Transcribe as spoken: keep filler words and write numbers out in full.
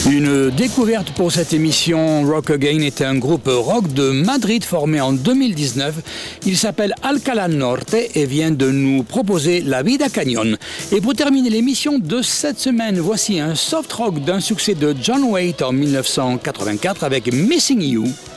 Une découverte pour cette émission. Rock Again est un groupe rock de Madrid formé en deux mille dix-neuf. Il s'appelle Alcalá Norte et vient de nous proposer La Vida Cañón. Et pour terminer l'émission de cette semaine, voici un soft rock d'un succès de John Waite en mille neuf cent quatre-vingt-quatre avec Missing You.